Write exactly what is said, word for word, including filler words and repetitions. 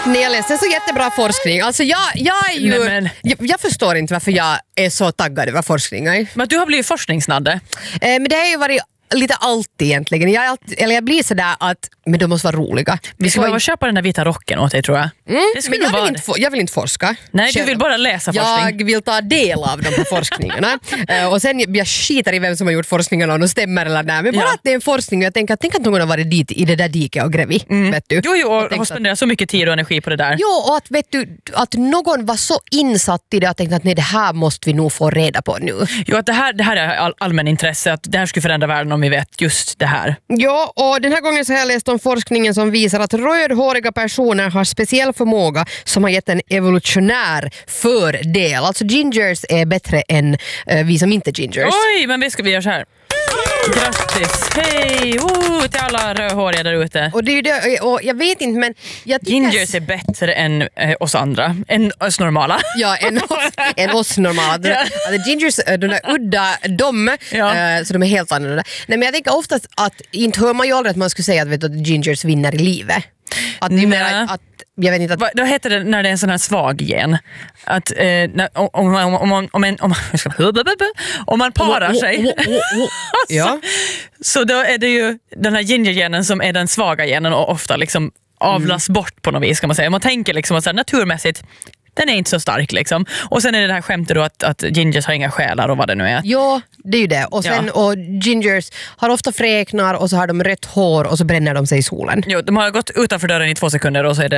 när jag läste så jättebra forskning. Alltså jag, jag är ju... Nej, men... jag, jag förstår inte varför jag är så taggad över forskningen. Men du har blivit forskningsnadde. Eh, men det har ju varit lite allt egentligen. Jag, är alltid, eller jag blir sådär att men de måste vara roliga. Vi ska behöva köpa den där vita rocken åt dig, tror jag. Mm, det men jag vill, inte, jag vill inte forska. Nej, du vill bara läsa forskning. Jag vill ta del av de här forskningarna. uh, och sen jag skiter i vem som har gjort forskningarna om de stämmer eller nej. Men bara ja. att det är en forskning och jag tänker att tänk att någon har varit dit i det där diket och grävit. Mm. Vet du? Jo, jo, och har spenderat så mycket tid och energi på det där. Jo, och att, vet du, att någon var så insatt i det och tänkte att nej, det här måste vi nog få reda på nu. Jo, att det här, det här är all, allmän intresse, att det här skulle förändra världen om vi vet just det här. Ja, och den här gången så har jag läst om forskningen som visar att rödhåriga personer har speciell förmåga som har gett en evolutionär fördel. Alltså gingers är bättre än uh, vi som inte är gingers. Oj, men vi ska vi göra så här. Grattis, hej, oh, till alla rödhåriga där ute. Och det är ju det, och jag vet inte, men jag tycker... Gingers är bättre än eh, oss andra, än oss normala. Ja, än oss, än oss normala. De, Ja. alltså, gingers, de är udda, de, Ja. uh, så de är helt annorlunda. Nej, men jag tänker oftast att, inte hör man ju aldrig att man skulle säga att, vet du, att gingers vinner i livet. Att det är mer att, att jag vet inte att... Va, då heter det när det är en sån här svag gen. Att eh, när, om, om, om, om, om, en, om, om man parar sig ja. så då är det ju den här ginger-genen som är den svaga genen och ofta liksom avlas mm. bort på något vis, kan man säga. Man tänker liksom att så här, naturmässigt den är inte så stark liksom. Och sen är det det här skämtet då att, att gingers har inga själar och vad det nu är. Ja, det är ju det. Och, sen, ja. och gingers har ofta fräknar och så har de rött hår och så bränner de sig i solen. Jo, de har gått utanför dörren i två sekunder och så är det